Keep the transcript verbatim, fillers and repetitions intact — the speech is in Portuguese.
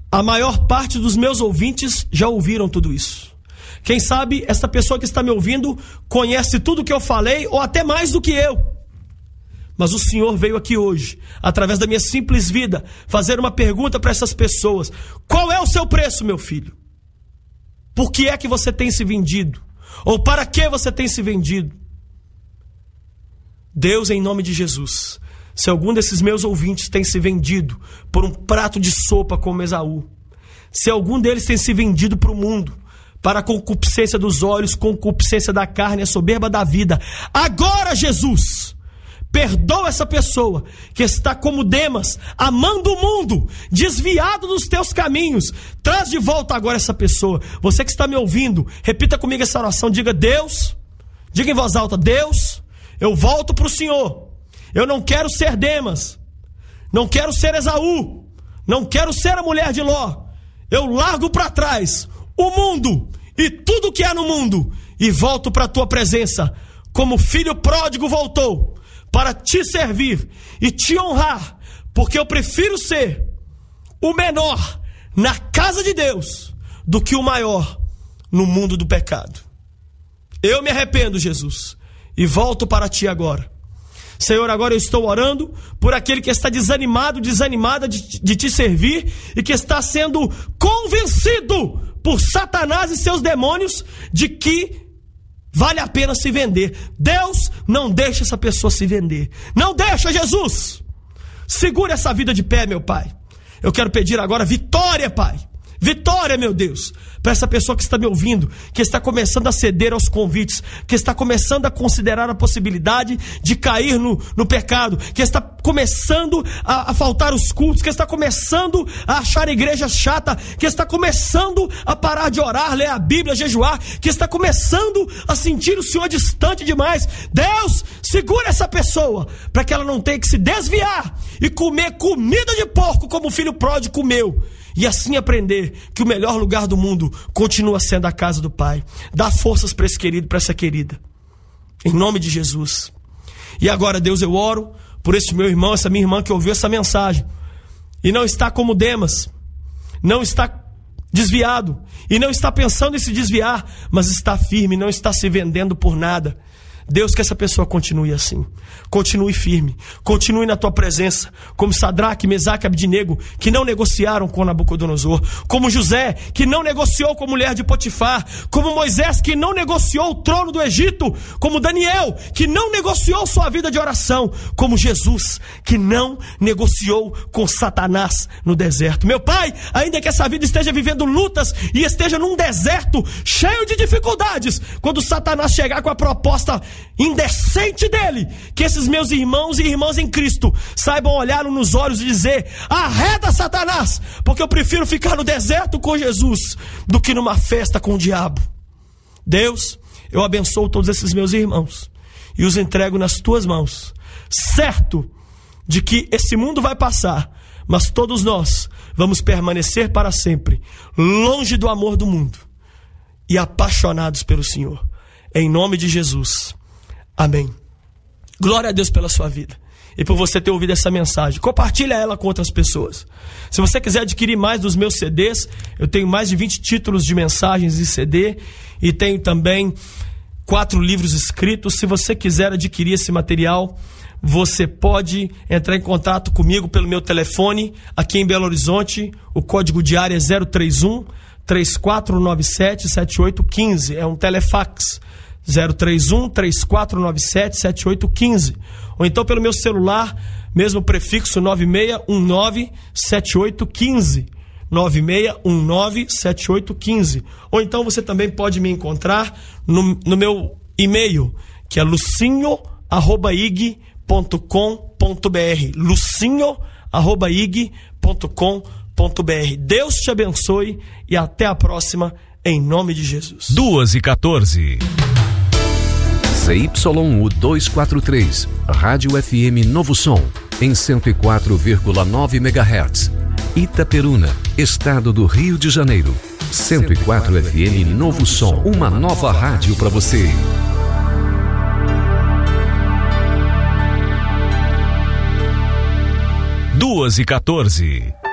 A maior parte dos meus ouvintes já ouviram tudo isso. Quem sabe essa pessoa que está me ouvindo conhece tudo que eu falei ou até mais do que eu. Mas o Senhor veio aqui hoje, através da minha simples vida, fazer uma pergunta para essas pessoas. Qual é o seu preço, meu filho? Por que é que você tem se vendido? Ou para que você tem se vendido? Deus, em nome de Jesus, se algum desses meus ouvintes tem se vendido por um prato de sopa como Esaú, se algum deles tem se vendido para o mundo, para a concupiscência dos olhos, concupiscência da carne, a soberba da vida, agora, Jesus, perdoa essa pessoa que está como Demas, amando o mundo, desviado dos teus caminhos. Traz de volta agora essa pessoa. Você que está me ouvindo, repita comigo essa oração. Diga: Deus, diga em voz alta: Deus, eu volto para o Senhor. Eu não quero ser Demas, não quero ser Esaú, não quero ser a mulher de Ló. Eu largo para trás o mundo e tudo que há no mundo e volto para a tua presença, como filho pródigo voltou, para te servir e te honrar, porque eu prefiro ser o menor na casa de Deus do que o maior no mundo do pecado. Eu me arrependo, Jesus, e volto para ti agora. Senhor, agora eu estou orando por aquele que está desanimado, desanimada de, de te servir e que está sendo convencido por Satanás e seus demônios de que vale a pena se vender. Deus, não deixa essa pessoa se vender. Não deixa, Jesus. Segura essa vida de pé, meu Pai. Eu quero pedir agora vitória, Pai. Vitória, meu Deus, para essa pessoa que está me ouvindo, que está começando a ceder aos convites, que está começando a considerar a possibilidade de cair no, no pecado, que está começando a, a faltar os cultos, que está começando a achar a igreja chata, que está começando a parar de orar, ler a Bíblia, jejuar, que está começando a sentir o Senhor distante demais. Deus, segura essa pessoa, para que ela não tenha que se desviar e comer comida de porco como o filho pródigo comeu. E assim aprender que o melhor lugar do mundo continua sendo a casa do Pai. Dá forças para esse querido, para essa querida. Em nome de Jesus. E agora, Deus, eu oro por este meu irmão, essa minha irmã que ouviu essa mensagem. E não está como Demas. Não está desviado. E não está pensando em se desviar. Mas está firme, não está se vendendo por nada. Deus, que essa pessoa continue assim, continue firme, continue na tua presença, como Sadraque, Mesaque e Abdinego, que não negociaram com Nabucodonosor, como José, que não negociou com a mulher de Potifar, como Moisés, que não negociou o trono do Egito, como Daniel, que não negociou sua vida de oração, como Jesus, que não negociou com Satanás no deserto. Meu Pai, ainda que essa vida esteja vivendo lutas e esteja num deserto cheio de dificuldades, quando Satanás chegar com a proposta indecente dele, que esses meus irmãos e irmãs em Cristo saibam olhá-lo nos olhos e dizer: arreda, Satanás, porque eu prefiro ficar no deserto com Jesus do que numa festa com o diabo. Deus, eu abençoo todos esses meus irmãos e os entrego nas tuas mãos, certo de que esse mundo vai passar, mas todos nós vamos permanecer para sempre longe do amor do mundo e apaixonados pelo Senhor. Em nome de Jesus. Amém. Glória a Deus pela sua vida e por você ter ouvido essa mensagem. Compartilha ela com outras pessoas. Se você quiser adquirir mais dos meus C Ds, eu tenho mais de vinte títulos de mensagens em C D e tenho também quatro livros escritos. Se você quiser adquirir esse material, você pode entrar em contato comigo pelo meu telefone aqui em Belo Horizonte. O código de área é zero três um, três quatro nove sete, sete oito um cinco. É um telefax. zero três um, três quatro nove sete, sete oito um cinco. Ou então pelo meu celular, mesmo prefixo nove seis um nove, sete oito um cinco. nove seis um nove, sete oito um cinco. Ou então você também pode me encontrar no, no meu e-mail, que é lucinho arroba i g ponto com ponto b r. lucinho arroba i g ponto com ponto b r. Deus te abençoe e até a próxima, em nome de Jesus. duas e quatorze. Z Y U duzentos e quarenta e três, Rádio F M Novo Som, em cento e quatro vírgula nove megahertz. Itaperuna, Estado do Rio de Janeiro. cento e quatro F M Novo Som, uma nova rádio para você. duas e quatorze.